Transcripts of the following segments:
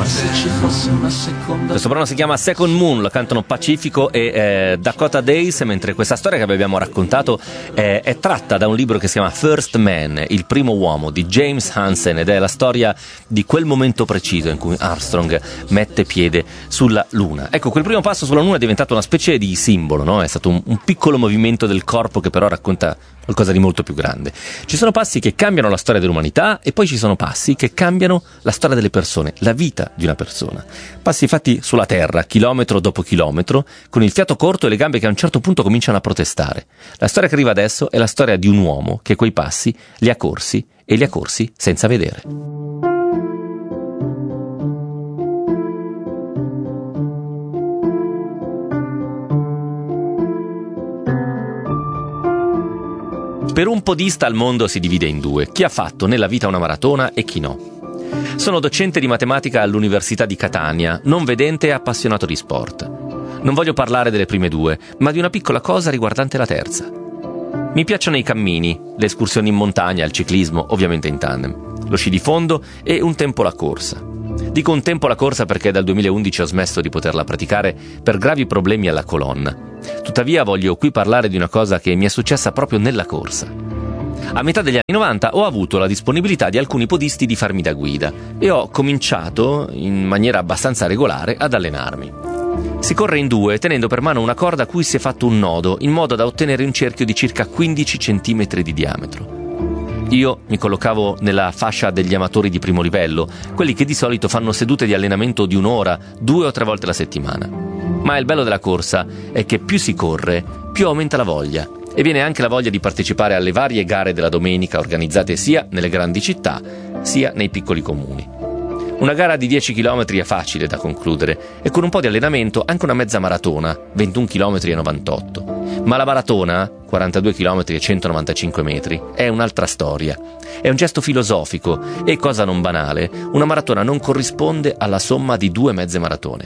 Questo brano si chiama Second Moon, lo cantano Pacifico e Dakota Days, mentre questa storia che vi abbiamo raccontato è tratta da un libro che si chiama First Man, il primo uomo, di James Hansen, ed è la storia di quel momento preciso in cui Armstrong mette piede sulla Luna. Ecco, quel primo passo sulla Luna è diventato una specie di simbolo, no? È stato un piccolo movimento del corpo che però racconta qualcosa di molto più grande. Ci sono passi che cambiano la storia dell'umanità e poi ci sono passi che cambiano la storia delle persone, la vita di una persona. Passi fatti sulla terra, chilometro dopo chilometro, con il fiato corto e le gambe che a un certo punto cominciano a protestare. La storia che arriva adesso è la storia di un uomo che quei passi li ha corsi e li ha corsi senza vedere. Per un podista il mondo si divide in due: chi ha fatto nella vita una maratona e chi no. Sono docente di matematica all'Università di Catania, non vedente e appassionato di sport. Non voglio parlare delle prime due, ma di una piccola cosa riguardante la terza. Mi piacciono i cammini, le escursioni in montagna, il ciclismo, ovviamente in tandem, lo sci di fondo e un tempo la corsa. Dico un tempo la corsa perché dal 2011 ho smesso di poterla praticare per gravi problemi alla colonna. Tuttavia voglio qui parlare di una cosa che mi è successa proprio nella corsa. A metà degli anni 90 ho avuto la disponibilità di alcuni podisti di farmi da guida e ho cominciato, in maniera abbastanza regolare, ad allenarmi. Si corre in due, tenendo per mano una corda a cui si è fatto un nodo, in modo da ottenere un cerchio di circa 15 cm di diametro. Io mi collocavo nella fascia degli amatori di primo livello, quelli che di solito fanno sedute di allenamento di un'ora, 2 o 3 volte alla settimana. Ma il bello della corsa è che più si corre, più aumenta la voglia. E viene anche la voglia di partecipare alle varie gare della domenica organizzate sia nelle grandi città, sia nei piccoli comuni. Una gara di 10 km è facile da concludere e con un po' di allenamento anche una mezza maratona, 21 km e 98. Ma la maratona, 42 km e 195 metri, è un'altra storia. È un gesto filosofico e, cosa non banale, una maratona non corrisponde alla somma di 2 mezze maratone.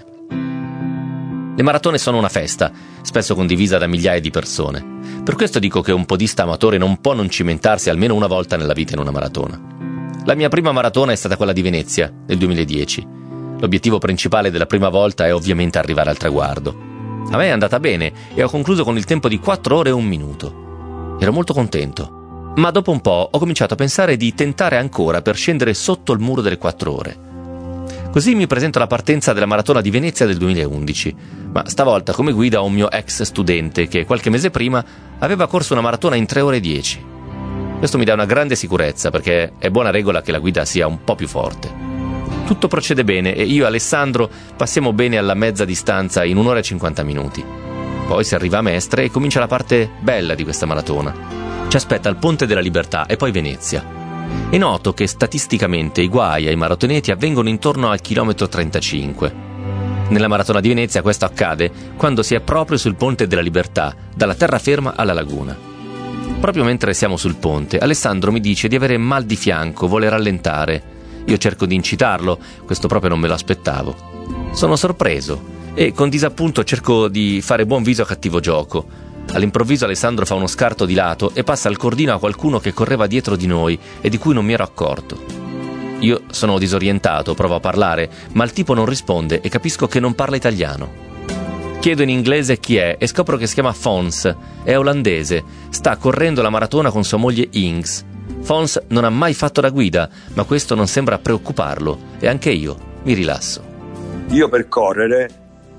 Le maratone sono una festa, spesso condivisa da migliaia di persone. Per questo dico che un podista amatore non può non cimentarsi almeno una volta nella vita in una maratona. La mia prima maratona è stata quella di Venezia, nel 2010. L'obiettivo principale della prima volta è ovviamente arrivare al traguardo. A me è andata bene e ho concluso con il tempo di 4 ore e 1 minuto. Ero molto contento. Ma dopo un po' ho cominciato a pensare di tentare ancora per scendere sotto il muro delle 4 ore. Così mi presento alla partenza della maratona di Venezia del 2011, ma stavolta come guida ho un mio ex studente che qualche mese prima aveva corso una maratona in 3 ore e 10. Questo mi dà una grande sicurezza perché è buona regola che la guida sia un po' più forte. Tutto procede bene e io e Alessandro passiamo bene alla mezza distanza in 1 ora e 50 minuti. Poi si arriva a Mestre e comincia la parte bella di questa maratona. Ci aspetta il Ponte della Libertà e poi Venezia. E noto che statisticamente i guai ai maratoneti avvengono intorno al chilometro 35. Nella maratona di Venezia questo accade quando si è proprio sul Ponte della Libertà, dalla terraferma alla laguna. Proprio mentre siamo sul ponte, Alessandro mi dice di avere mal di fianco, vuole rallentare. Io cerco di incitarlo, questo proprio non me lo aspettavo. Sono sorpreso e con disappunto cerco di fare buon viso a cattivo gioco. All'improvviso Alessandro fa uno scarto di lato e passa il cordino a qualcuno che correva dietro di noi e di cui non mi ero accorto. Io sono disorientato, provo a parlare, ma il tipo non risponde e capisco che non parla italiano. Chiedo in inglese chi è e scopro che si chiama Fons, è olandese, sta correndo la maratona con sua moglie Ings. Fons non ha mai fatto la guida, ma questo non sembra preoccuparlo e anche io mi rilasso. Io per correre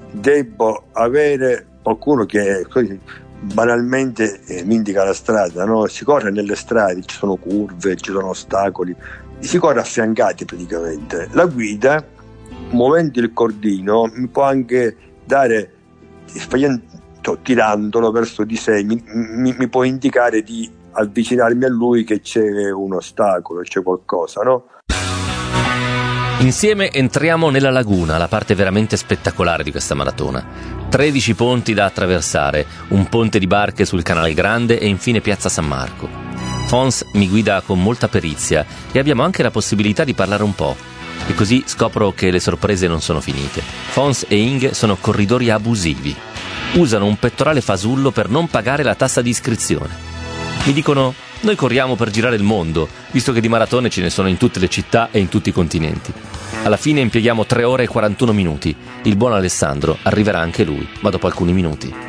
devo avere qualcuno che banalmente mi indica la strada, no? Si corre nelle strade, ci sono curve, ci sono ostacoli, si corre affiancati praticamente. La guida, muovendo il cordino, mi può anche dare, tirandolo verso di sé, mi può indicare di avvicinarmi a lui, che c'è un ostacolo, c'è qualcosa, no? Insieme entriamo nella laguna, la parte veramente spettacolare di questa maratona. 13 ponti da attraversare, un ponte di barche sul Canale Grande e infine Piazza San Marco. Fons mi guida con molta perizia e abbiamo anche la possibilità di parlare un po'. E così scopro che le sorprese non sono finite. Fons e Ing sono corridori abusivi. Usano un pettorale fasullo per non pagare la tassa di iscrizione. Mi dicono: Noi corriamo per girare il mondo, visto che di maratone ce ne sono in tutte le città e in tutti i continenti. Alla fine impieghiamo 3 ore e 41 minuti. Il buon Alessandro arriverà anche lui, ma dopo alcuni minuti.